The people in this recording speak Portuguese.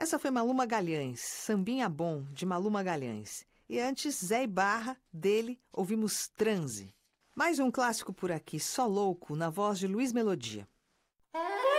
Essa foi Malu Magalhães, Sambinha Bom, de Malu Magalhães. E antes, Zé Ibarra, dele, ouvimos Transe. Mais um clássico por aqui, Só Louco, na voz de Luiz Melodia.